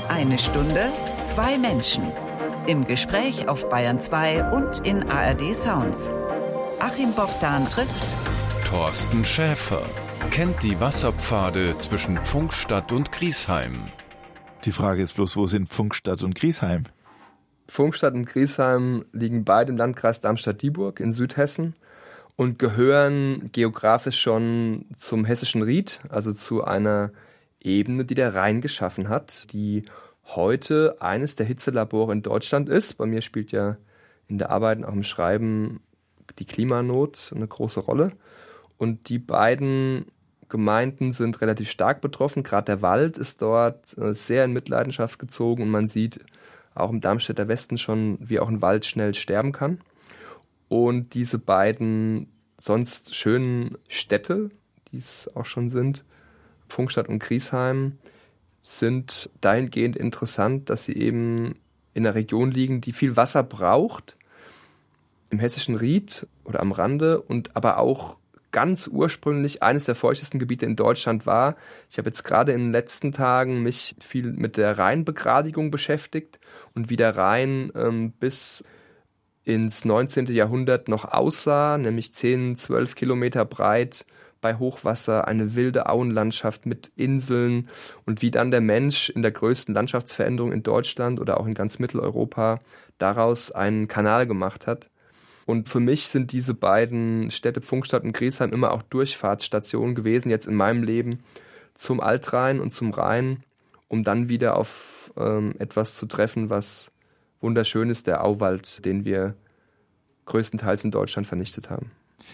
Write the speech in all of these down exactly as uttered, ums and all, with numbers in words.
Eine Stunde, zwei Menschen. Im Gespräch auf Bayern zwei und in A R D Sounds. Achim Bogdan trifft Thorsten Schäfer. Kennt die Wasserpfade zwischen Pfungstadt und Griesheim. Die Frage ist bloß, wo sind Pfungstadt und Griesheim? Pfungstadt und Griesheim liegen beide im Landkreis Darmstadt-Dieburg in Südhessen und gehören geografisch schon zum Hessischen Ried, also zu einer Ebene, die der Rhein geschaffen hat, die heute eines der Hitzelabore in Deutschland ist. Bei mir spielt ja in der Arbeit und auch im Schreiben die Klimanot eine große Rolle. Und die beiden Gemeinden sind relativ stark betroffen. Gerade der Wald ist dort sehr in Mitleidenschaft gezogen und man sieht auch im Darmstädter Westen schon, wie auch ein Wald schnell sterben kann. Und diese beiden sonst schönen Städte, die es auch schon sind, Pfungstadt und Griesheim, sind dahingehend interessant, dass sie eben in einer Region liegen, die viel Wasser braucht, im Hessischen Ried oder am Rande, und aber auch ganz ursprünglich eines der feuchtesten Gebiete in Deutschland war. Ich habe jetzt gerade in den letzten Tagen mich viel mit der Rheinbegradigung beschäftigt und wie der Rhein ähm, bis ins neunzehnten Jahrhundert noch aussah, nämlich zehn, zwölf Kilometer breit, bei Hochwasser, eine wilde Auenlandschaft mit Inseln, und wie dann der Mensch in der größten Landschaftsveränderung in Deutschland oder auch in ganz Mitteleuropa daraus einen Kanal gemacht hat. Und für mich sind diese beiden Städte Pfungstadt und Griesheim immer auch Durchfahrtsstationen gewesen, jetzt in meinem Leben, zum Altrhein und zum Rhein, um dann wieder auf ähm, etwas zu treffen, was wunderschön ist, der Auwald, den wir größtenteils in Deutschland vernichtet haben.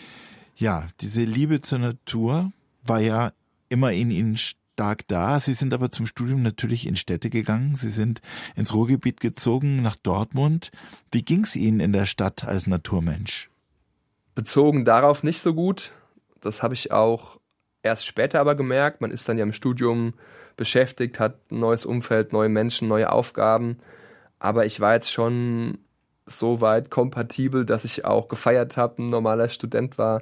Ja, diese Liebe zur Natur war ja immer in Ihnen stark da. Sie sind aber zum Studium natürlich in Städte gegangen. Sie sind ins Ruhrgebiet gezogen, nach Dortmund. Wie ging es Ihnen in der Stadt als Naturmensch? Bezogen darauf nicht so gut. Das habe ich auch erst später aber gemerkt. Man ist dann ja im Studium beschäftigt, hat ein neues Umfeld, neue Menschen, neue Aufgaben. Aber ich war jetzt schon so weit kompatibel, dass ich auch gefeiert habe, ein normaler Student war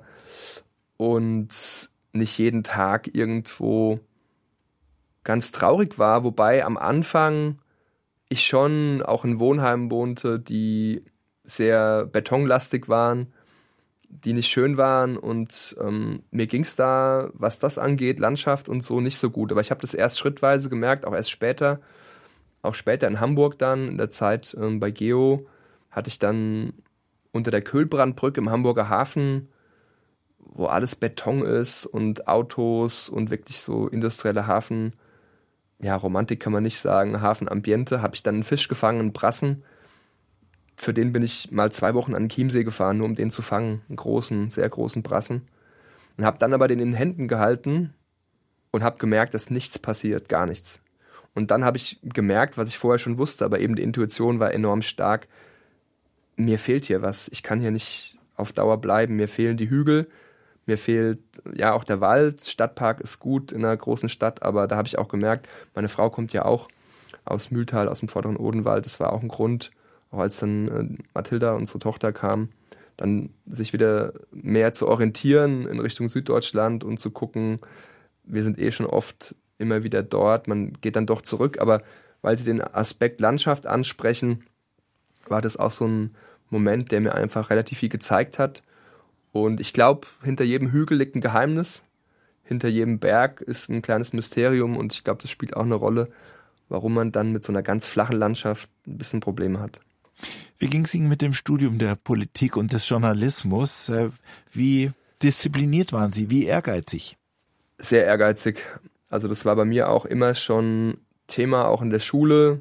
und nicht jeden Tag irgendwo ganz traurig war. Wobei am Anfang ich schon auch in Wohnheimen wohnte, die sehr betonlastig waren, die nicht schön waren, und ähm, mir ging es da, was das angeht, Landschaft und so, nicht so gut. Aber ich habe das erst schrittweise gemerkt, auch erst später, auch später in Hamburg dann, in der Zeit ähm, bei Geo, hatte ich dann unter der Köhlbrandbrücke im Hamburger Hafen, wo alles Beton ist und Autos und wirklich so industrielle Hafen, ja, Romantik kann man nicht sagen, Hafenambiente, habe ich dann einen Fisch gefangen, einen Brassen. Für den bin ich mal zwei Wochen an den Chiemsee gefahren, nur um den zu fangen, einen großen, sehr großen Brassen. Und habe dann aber den in den Händen gehalten und habe gemerkt, dass nichts passiert, gar nichts. Und dann habe ich gemerkt, was ich vorher schon wusste, aber eben die Intuition war enorm stark, mir fehlt hier was. Ich kann hier nicht auf Dauer bleiben. Mir fehlen die Hügel, mir fehlt ja auch der Wald. Stadtpark ist gut in einer großen Stadt, aber da habe ich auch gemerkt, meine Frau kommt ja auch aus Mühltal, aus dem vorderen Odenwald. Das war auch ein Grund, auch als dann äh, Mathilda, unsere Tochter, kam, dann sich wieder mehr zu orientieren in Richtung Süddeutschland und zu gucken, wir sind eh schon oft immer wieder dort, man geht dann doch zurück, aber weil sie den Aspekt Landschaft ansprechen, war das auch so ein Moment, der mir einfach relativ viel gezeigt hat. Und ich glaube, hinter jedem Hügel liegt ein Geheimnis. Hinter jedem Berg ist ein kleines Mysterium. Und ich glaube, das spielt auch eine Rolle, warum man dann mit so einer ganz flachen Landschaft ein bisschen Probleme hat. Wie ging es Ihnen mit dem Studium der Politik und des Journalismus? Wie diszipliniert waren Sie? Wie ehrgeizig? Sehr ehrgeizig. Also das war bei mir auch immer schon Thema, auch in der Schule.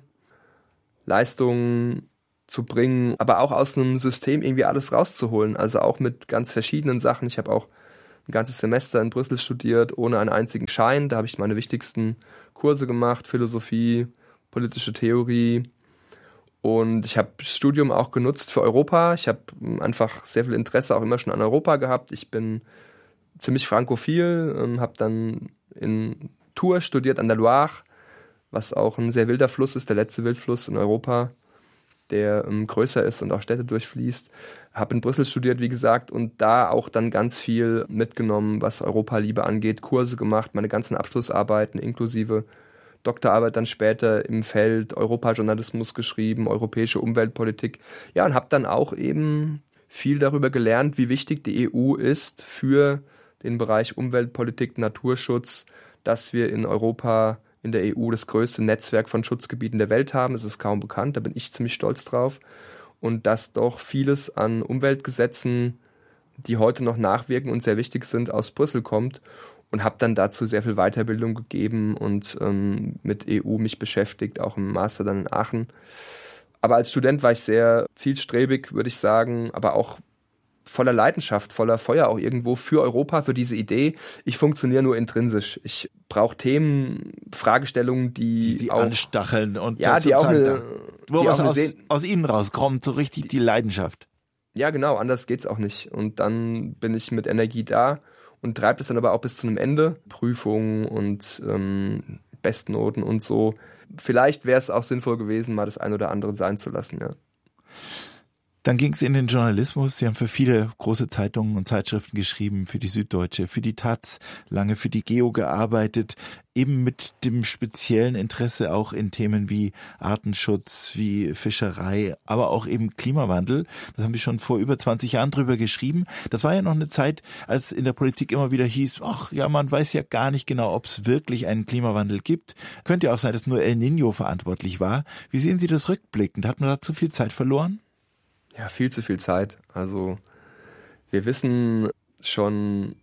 Leistungen zu bringen, aber auch aus einem System irgendwie alles rauszuholen. Also auch mit ganz verschiedenen Sachen. Ich habe auch ein ganzes Semester in Brüssel studiert, ohne einen einzigen Schein. Da habe ich meine wichtigsten Kurse gemacht, Philosophie, politische Theorie. Und ich habe das Studium auch genutzt für Europa. Ich habe einfach sehr viel Interesse auch immer schon an Europa gehabt. Ich bin ziemlich frankophil, habe dann in Tours studiert an der Loire, was auch ein sehr wilder Fluss ist, der letzte Wildfluss in Europa, der ähm, größer ist und auch Städte durchfließt. Habe in Brüssel studiert, wie gesagt, und da auch dann ganz viel mitgenommen, was Europaliebe angeht, Kurse gemacht, meine ganzen Abschlussarbeiten inklusive Doktorarbeit dann später im Feld Europajournalismus geschrieben, europäische Umweltpolitik. Ja, und habe dann auch eben viel darüber gelernt, wie wichtig die E U ist für den Bereich Umweltpolitik, Naturschutz, dass wir in Europa, in der E U das größte Netzwerk von Schutzgebieten der Welt haben. Es ist kaum bekannt, da bin ich ziemlich stolz drauf. Und dass doch vieles an Umweltgesetzen, die heute noch nachwirken und sehr wichtig sind, aus Brüssel kommt. Und habe dann dazu sehr viel Weiterbildung gegeben und ähm, mit E U mich beschäftigt, auch im Master dann in Aachen. Aber als Student war ich sehr zielstrebig, würde ich sagen, aber auch voller Leidenschaft, voller Feuer auch irgendwo für Europa, für diese Idee. Ich funktioniere nur intrinsisch. Ich brauche Themen, Fragestellungen, die, die sie auch, anstacheln und ja, das die auch eine, da, wo die was auch aus, eine aus ihnen rauskommt, so richtig die, die Leidenschaft. Ja, genau, anders geht's auch nicht. Und dann bin ich mit Energie da und treibe es dann aber auch bis zu einem Ende. Prüfungen und ähm, Bestnoten und so. Vielleicht wäre es auch sinnvoll gewesen, mal das ein oder andere sein zu lassen, ja. Dann ging es in den Journalismus. Sie haben für viele große Zeitungen und Zeitschriften geschrieben, für die Süddeutsche, für die Taz, lange für die Geo gearbeitet, eben mit dem speziellen Interesse auch in Themen wie Artenschutz, wie Fischerei, aber auch eben Klimawandel. Das haben wir schon vor über zwanzig Jahren drüber geschrieben. Das war ja noch eine Zeit, als in der Politik immer wieder hieß, ach ja, man weiß ja gar nicht genau, ob es wirklich einen Klimawandel gibt. Könnte ja auch sein, dass nur El Niño verantwortlich war. Wie sehen Sie das rückblickend? Hat man da zu viel Zeit verloren? Ja, viel zu viel Zeit. Also wir wissen schon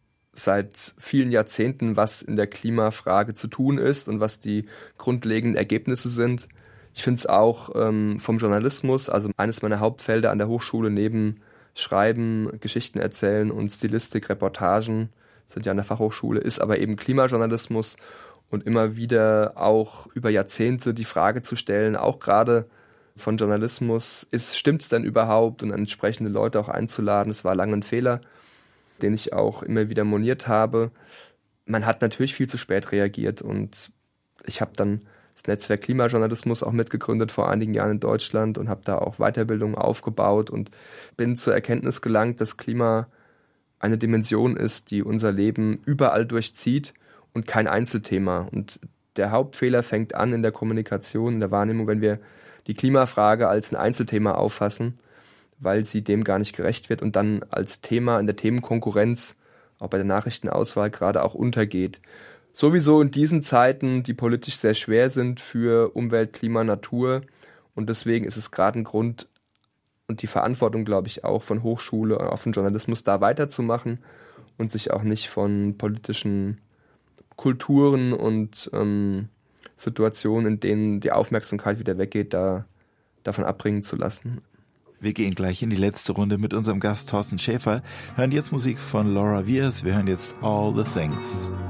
seit vielen Jahrzehnten, was in der Klimafrage zu tun ist und was die grundlegenden Ergebnisse sind. Ich finde es auch ähm, vom Journalismus, also eines meiner Hauptfelder an der Hochschule neben Schreiben, Geschichten erzählen und Stilistik, Reportagen, sind ja an der Fachhochschule, ist aber eben Klimajournalismus und immer wieder auch über Jahrzehnte die Frage zu stellen, auch gerade von Journalismus, ist, stimmt's denn überhaupt, und entsprechende Leute auch einzuladen. Das war lange ein Fehler, den ich auch immer wieder moniert habe. Man hat natürlich viel zu spät reagiert und ich habe dann das Netzwerk Klimajournalismus auch mitgegründet vor einigen Jahren in Deutschland und habe da auch Weiterbildung aufgebaut und bin zur Erkenntnis gelangt, dass Klima eine Dimension ist, die unser Leben überall durchzieht und kein Einzelthema. Und der Hauptfehler fängt an in der Kommunikation, in der Wahrnehmung, wenn wir die Klimafrage als ein Einzelthema auffassen, weil sie dem gar nicht gerecht wird und dann als Thema in der Themenkonkurrenz, auch bei der Nachrichtenauswahl, gerade auch untergeht. Sowieso in diesen Zeiten, die politisch sehr schwer sind für Umwelt, Klima, Natur, und deswegen ist es gerade ein Grund und die Verantwortung, glaube ich, auch von Hochschule und auch von Journalismus, da weiterzumachen und sich auch nicht von politischen Kulturen und ähm, Situationen, in denen die Aufmerksamkeit wieder weggeht, da davon abbringen zu lassen. Wir gehen gleich in die letzte Runde mit unserem Gast Thorsten Schäfer, hören jetzt Musik von Laura Wiers, wir hören jetzt All the Things.